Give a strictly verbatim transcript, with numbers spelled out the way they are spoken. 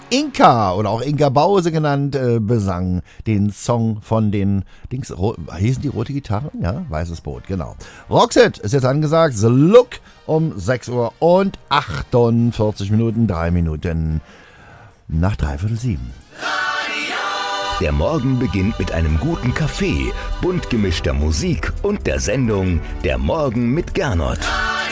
Inka oder auch Inka Bause genannt, äh, besang den Song von den Dings, ro- hießen die Rote Gitarre? Ja, Weißes Boot, genau. Roxette ist jetzt angesagt, The Look um sechs Uhr und achtundvierzig Minuten, drei Minuten nach dreiviertel sieben. Der Morgen beginnt mit einem guten Kaffee, bunt gemischter Musik und der Sendung Der Morgen mit Gernot.